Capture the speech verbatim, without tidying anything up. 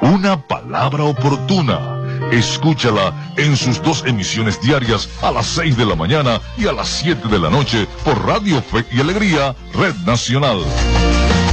Una palabra oportuna. Escúchala en sus dos emisiones diarias a las seis de la mañana y a las siete de la noche por Radio Fe y Alegría, Red Nacional.